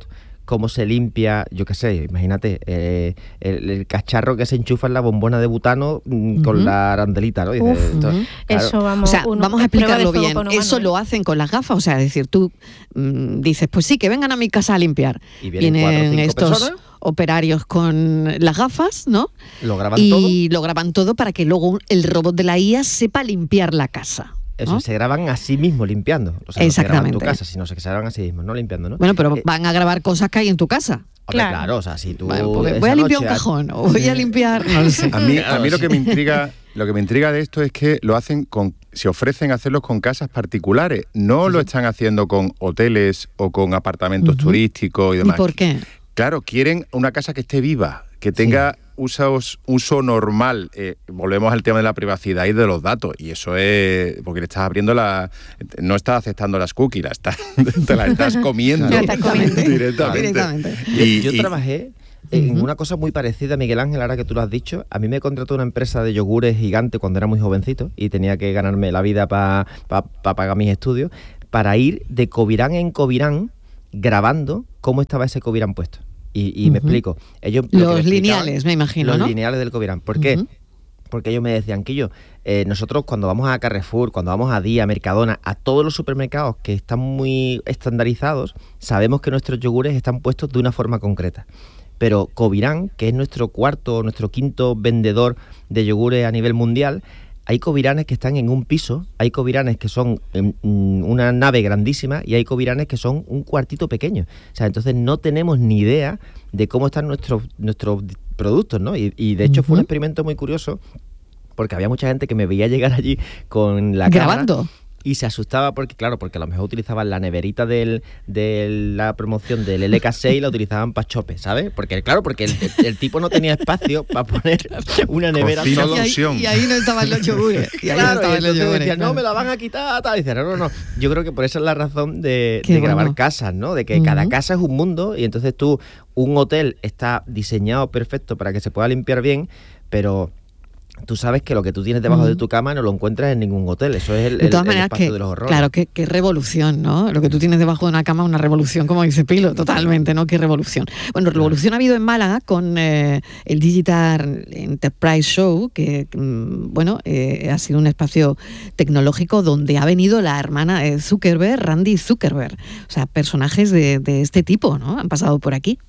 cómo se limpia, yo qué sé, imagínate, eh, el, el cacharro que se enchufa en la bombona de butano mm, Ujú. con la arandelita, ¿no? Y dices, Uf, esto- ujú. claro. Eso vamos, O sea, uno- vamos a es prueba de explicarlo fuego bien. con humano, Eso ¿eh? lo hacen con las gafas. O sea, es decir, tú mm, dices, pues sí, que vengan a mi casa a limpiar. Y vienen cuatro o cinco estos personas. operarios con las gafas, ¿no? Lo graban y todo. lo graban todo para que luego el robot de la I A sepa limpiar la casa. Eso, ¿no? se graban a sí mismos limpiando. O sea, no se graban en tu Exactamente. casa, sino que se graban a sí mismos, no limpiando, ¿no? Bueno, pero Eh, van a grabar cosas que hay en tu casa. hombre, claro. o sea, si tú... Bueno, pues esa voy a limpiar un noche- cajón o voy a limpiar, no lo sé. A mí, a mí lo que me intriga, lo que me intriga de esto es que lo hacen con, se ofrecen a hacerlos con casas particulares, no lo están haciendo con hoteles o con apartamentos Ujú. turísticos y ¿Y demás. por qué? Claro, quieren una casa que esté viva, que tenga usos, uso normal. Eh, volvemos al tema de la privacidad y de los datos. Y eso es porque le estás abriendo la... No estás aceptando las cookies, la estás, te las estás comiendo Directamente. directamente. Directamente. Y, yo y- trabajé en una cosa muy parecida, Miguel Ángel, ahora que tú lo has dicho. A mí me contrató una empresa de yogures gigante cuando era muy jovencito y tenía que ganarme la vida para pa, pa pagar mis estudios, para ir de Covirán en Covirán grabando cómo estaba ese Covirán puesto. Y, y me Ujú. explico. Ellos, lo que Los me explicaban- lineales, me imagino, Los ¿no? lineales del Covirán. ¿Por qué? Ujú. Porque ellos me decían que yo, eh, nosotros cuando vamos a Carrefour, cuando vamos a Día, Mercadona, a todos los supermercados que están muy estandarizados, sabemos que nuestros yogures están puestos de una forma concreta. Pero Covirán, que es nuestro cuarto, nuestro quinto vendedor de yogures a nivel mundial, hay Coviranes que están en un piso, hay Coviranes que son en, mm, una nave grandísima y hay Coviranes que son un cuartito pequeño. O sea, entonces no tenemos ni idea de cómo están nuestros, nuestros productos, ¿no? Y, y de hecho fue un Ujú. experimento muy curioso porque había mucha gente que me veía llegar allí con la cámara Grabando. y se asustaba porque, claro, porque a lo mejor utilizaban la neverita del, de la promoción del L K seis y la utilizaban para chope, ¿sabes? Porque, claro, porque el, el- el tipo no tenía espacio para poner una nevera Cocina solo. Y ahí, y ahí no estaban los yogures. Y ahí no Claro, y estaban los entonces yogures. decían, no, claro. me la van a quitar, tal. Y decían, no, no, no. Yo creo que por esa es la razón de, Qué de grabar bueno. casas, ¿no? De que cada Ujú. casa es un mundo y entonces tú, un hotel está diseñado perfecto para que se pueda limpiar bien, pero tú sabes que lo que tú tienes debajo Ujú. de tu cama no lo encuentras en ningún hotel. Eso es el, De el- todas el maneras, espacio que, de los horrores. claro, qué qué revolución, ¿no? Lo que tú tienes debajo de una cama, una revolución, como dice Pilo, totalmente, ¿no? Qué revolución. Bueno, revolución ha habido en Málaga con eh, el Digital Enterprise Show, que, mm, bueno, eh, ha sido un espacio tecnológico donde ha venido la hermana de Zuckerberg, Randy Zuckerberg. O sea, personajes de, de este tipo, ¿no? Han pasado por aquí.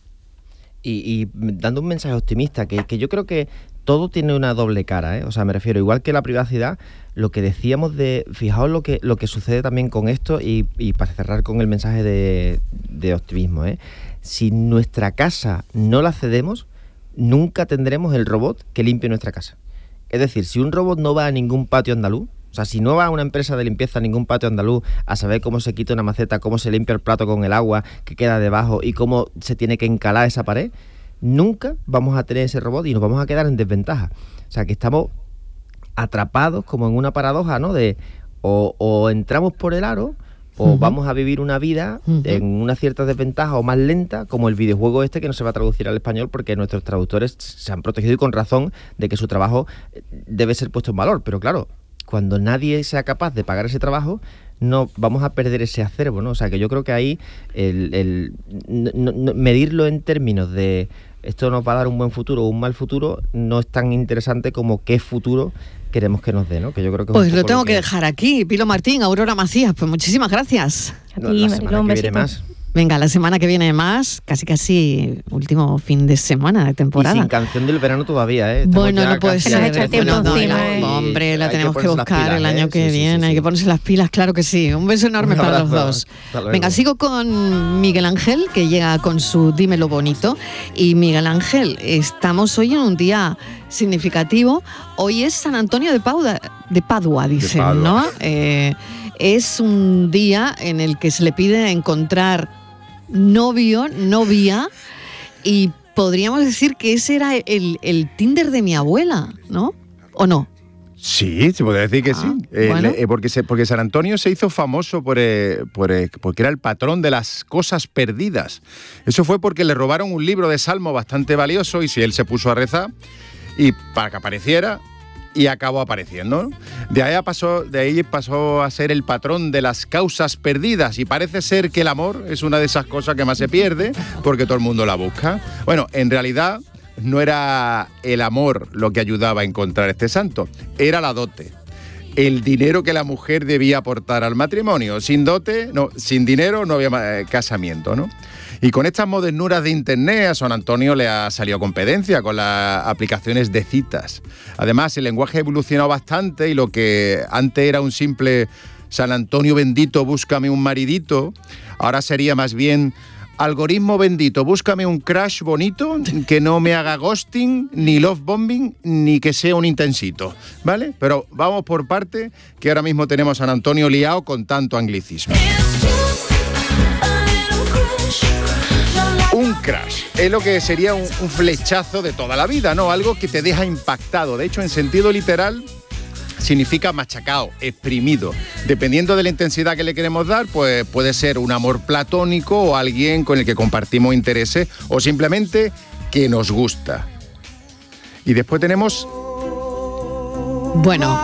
Y, y dando un mensaje optimista, que, que yo creo que todo tiene una doble cara, ¿eh? O sea, me refiero, igual que la privacidad, lo que decíamos de, fijaos lo que, lo que sucede también con esto y, y para cerrar con el mensaje de, de optimismo, ¿eh? Si nuestra casa no la cedemos, nunca tendremos el robot que limpie nuestra casa. Es decir, si un robot no va a ningún patio andaluz, o sea, si no va a una empresa de limpieza a ningún patio andaluz a saber cómo se quita una maceta, cómo se limpia el plato con el agua que queda debajo y cómo se tiene que encalar esa pared, nunca vamos a tener ese robot y nos vamos a quedar en desventaja. O sea, que estamos atrapados como en una paradoja, ¿no? De o, o entramos por el aro o Ujú. vamos a vivir una vida Ujú. en una cierta desventaja o más lenta, como el videojuego este que no se va a traducir al español porque nuestros traductores se han protegido y con razón de que su trabajo eh, debe ser puesto en valor. Pero claro, cuando nadie sea capaz de pagar ese trabajo, no vamos a perder ese acervo, ¿no? O sea, que yo creo que ahí el, el no- no- medirlo en términos de esto nos va a dar un buen futuro o un mal futuro no es tan interesante como qué futuro queremos que nos dé, ¿no? Que yo creo que es un Pues lo poco tengo que dejar aquí. Pilo Martín, Aurora Macías, pues muchísimas gracias. A La- ti, la Mariló, semana un que viene besito. más. Venga, la semana que viene más, casi casi último fin de semana de Y temporada. sin canción del verano todavía, ¿eh? Estamos Bueno, ya no puede casi Se nos ser. echa el tiempo Bueno, no, encima, la- ¿eh? hombre, la Hay que tenemos que ponerse las buscar pilas, el año ¿eh? que Sí, sí, viene. sí, Hay sí. que ponerse las pilas, claro que sí. Un beso enorme Un para los abrazo. dos. Hasta luego. Venga, sigo con Miguel Ángel, que llega con su Dímelo Bonito. Y Miguel Ángel, estamos hoy en un día significativo. Hoy es San Antonio de Padua, de Padua dicen, Padua. ¿no? Eh, es un día en el que se le pide encontrar novio, novia, y podríamos decir que ese era el, el Tinder de mi abuela, ¿no? ¿O no? Sí, se puede decir que Ah, sí. Eh, bueno. le- eh, porque, se- porque San Antonio se hizo famoso por, eh, por, eh, porque era el patrón de las cosas perdidas. Eso fue porque le robaron un libro de salmo bastante valioso y si él se puso a rezar y para que apareciera y acabó apareciendo, ¿no? De ahí pasó, de ahí pasó a ser el patrón de las causas perdidas y parece ser que el amor es una de esas cosas que más se pierde porque todo el mundo la busca. Bueno, en realidad no era el amor lo que ayudaba a encontrar este santo, era la dote. El dinero que la mujer debía aportar al matrimonio. Sin dote, no, sin dinero no había casamiento, ¿no? Y con estas modernuras de internet a San Antonio le ha salido competencia con las aplicaciones de citas. Además, el lenguaje ha evolucionado bastante y lo que antes era un simple San Antonio bendito, búscame un maridito, ahora sería más bien algoritmo bendito, búscame un crush bonito que no me haga ghosting, ni love bombing, ni que sea un intensito, ¿vale? Pero vamos por parte, que ahora mismo tenemos a San Antonio liado con tanto anglicismo. Un crush es lo que sería un, un flechazo de toda la vida, ¿no? Algo que te deja impactado. De hecho, en sentido literal, significa machacado, exprimido. Dependiendo de la intensidad que le queremos dar, pues puede ser un amor platónico o alguien con el que compartimos intereses o simplemente que nos gusta. Y después tenemos... Bueno.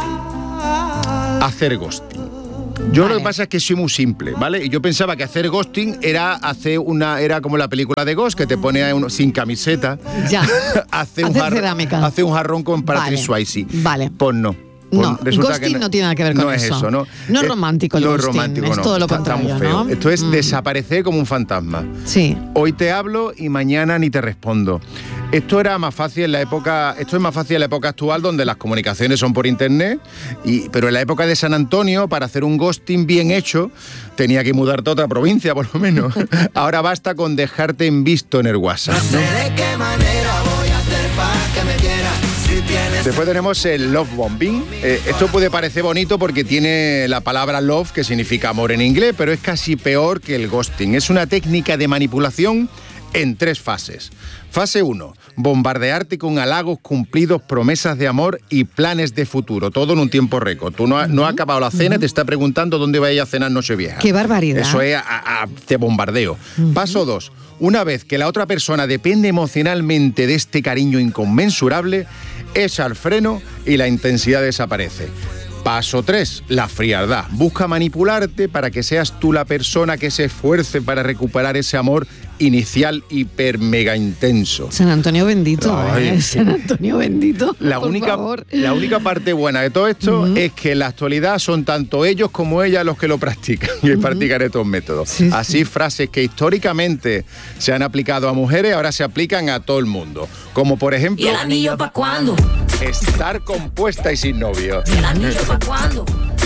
Hacer ghosting. Yo vale. Lo que pasa es que soy muy simple, ¿vale? Y yo pensaba que hacer ghosting era hacer una era como la película de Ghost, que te pone a uno sin camiseta. Ya. hace, un jarrón, hace un jarrón con Patrick Swayze. Vale. Pues no. No, ghosting no, no tiene nada que ver con no eso. Es eso, ¿no? No es romántico el no ghosting, es, romántico, es no. todo lo está, contrario, está muy feo. ¿no? Esto es mm. desaparecer como un fantasma. Sí. Hoy te hablo y mañana ni te respondo. Esto era más fácil en la época, esto es más fácil en la época actual donde las comunicaciones son por internet, y, pero en la época de San Antonio, para hacer un ghosting bien hecho, tenía que mudarte a otra provincia, por lo menos. Ahora basta con dejarte en visto en el WhatsApp, ¿no? No sé de qué manera voy a hacer para que me quieras. Si tienes... Después tenemos el love bombing. Eh, esto puede parecer bonito porque tiene la palabra love, que significa amor en inglés, pero es casi peor que el ghosting. Es una técnica de manipulación en tres fases. Fase uno, bombardearte con halagos cumplidos, promesas de amor y planes de futuro, todo en un tiempo récord. Tú no, ha, no has acabado la cena, uh-huh. te está preguntando dónde vaya a cenar Nochevieja. ¡Qué barbaridad! Eso es, a, a, te bombardeo. Uh-huh. Paso dos, una vez que la otra persona depende emocionalmente de este cariño inconmensurable, echa el freno y la intensidad desaparece. Paso tres, la frialdad. Busca manipularte para que seas tú la persona que se esfuerce para recuperar ese amor inicial hiper mega intenso. San Antonio bendito, Ay, ¿eh? San Antonio bendito. La por única, favor. la única parte buena de todo esto uh-huh. es que en la actualidad son tanto ellos como ellas los que lo practican y uh-huh. practican estos métodos. Sí, Así sí. frases que históricamente se han aplicado a mujeres ahora se aplican a todo el mundo. Como por ejemplo... ¿Y el anillo pa' cuándo? Estar compuesta y sin novio. ¿Y el anillo pa' cuándo?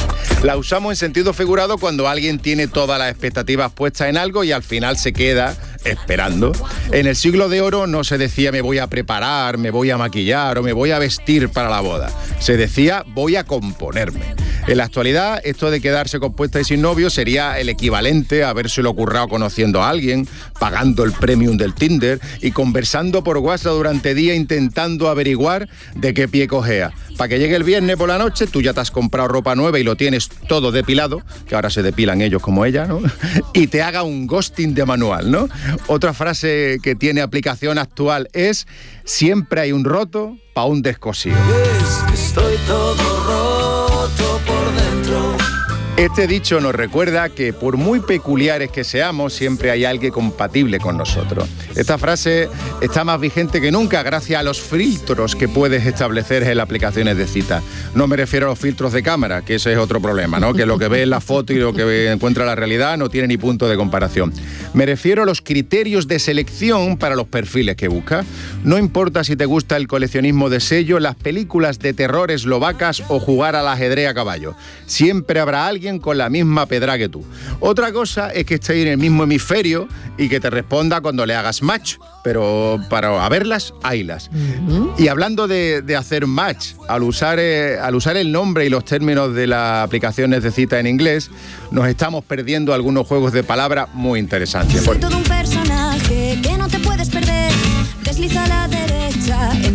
La usamos en sentido figurado cuando alguien tiene todas las expectativas puestas en algo y al final se queda esperando. En el siglo de oro no se decía me voy a preparar, me voy a maquillar o me voy a vestir para la boda. Se decía voy a componerme. En la actualidad, esto de quedarse compuesta y sin novio sería el equivalente a habérselo currado conociendo a alguien, pagando el premium del Tinder y conversando por WhatsApp durante día intentando averiguar de qué pie cojea. Para que llegue el viernes por la noche, tú ya te has comprado ropa nueva y lo tienes todo depilado, que ahora se depilan ellos como ella, ¿no? Y te haga un ghosting de manual, ¿no? Otra frase que tiene aplicación actual es siempre hay un roto para un descosido. Es que estoy todo roto por dentro. Este dicho nos recuerda que por muy peculiares que seamos, siempre hay alguien compatible con nosotros. Esta frase está más vigente que nunca gracias a los filtros que puedes establecer en las aplicaciones de cita. No me refiero a los filtros de cámara, que ese es otro problema, ¿no? Que lo que ves en la foto y lo que encuentra la realidad no tiene ni punto de comparación. Me refiero a los criterios de selección para los perfiles que buscas. No importa si te gusta el coleccionismo de sellos, las películas de terror eslovacas o jugar al ajedrez a caballo. Siempre habrá alguien con la misma pedra que tú. Otra cosa es que esté en el mismo hemisferio y que te responda cuando le hagas match, pero para haberlas, haylas. Uh-huh. Y hablando de, de hacer match, al usar, eh, al usar el nombre y los términos de las aplicaciones de cita en inglés, nos estamos perdiendo algunos juegos de palabras muy interesantes. Soy todo un personaje que no te puedes perder. Desliza a la derecha,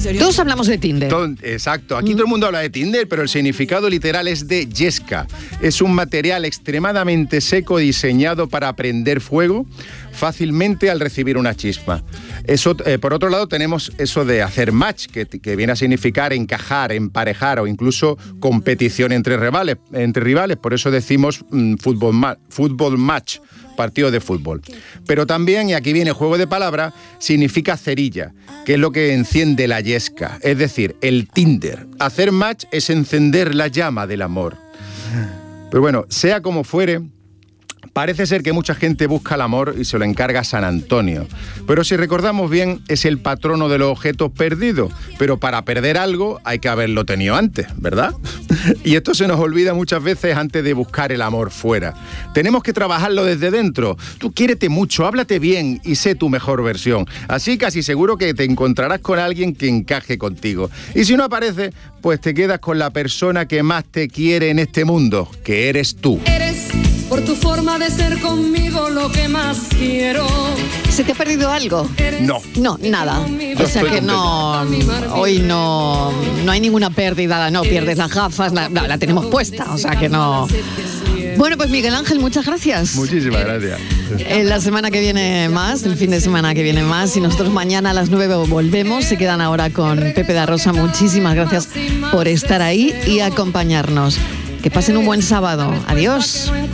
Todos hablamos de Tinder. Todo- exacto, aquí todo el mundo habla de Tinder, pero el significado literal es de yesca. Es un material extremadamente seco diseñado para prender fuego fácilmente al recibir una chispa. Eso, eh, por otro lado, tenemos eso de hacer match, que, que viene a significar encajar, emparejar o incluso competición entre rivales. Entre rivales. Por eso decimos mm, fútbol, ma- fútbol match, partido de fútbol. Pero también, y aquí viene juego de palabras, significa cerilla, que es lo que enciende la yesca, es decir, el Tinder. Hacer match es encender la llama del amor. Pero bueno, sea como fuere, parece ser que mucha gente busca el amor y se lo encarga a San Antonio. Pero si recordamos bien, es el patrono de los objetos perdidos. Pero para perder algo hay que haberlo tenido antes, ¿verdad? Y esto se nos olvida muchas veces antes de buscar el amor fuera. Tenemos que trabajarlo desde dentro. Tú quiérete mucho, háblate bien y sé tu mejor versión. Así casi seguro que te encontrarás con alguien que encaje contigo. Y si no aparece, pues te quedas con la persona que más te quiere en este mundo, que eres tú. Eres por tu forma de ser conmigo lo que más quiero. ¿Se te ha perdido algo? No. No, nada. Yo O sea estoy que no, hoy no, no hay ninguna pérdida, no pierdes las gafas, la, no, la tenemos puesta, o sea que no. Bueno, pues Miguel Ángel, muchas gracias. Muchísimas gracias. En la semana que viene más, el fin de semana que viene más, y nosotros mañana a las nueve volvemos. Se quedan ahora con Pepe da Rosa. Muchísimas gracias por estar ahí y acompañarnos. Que pasen un buen sábado. Adiós.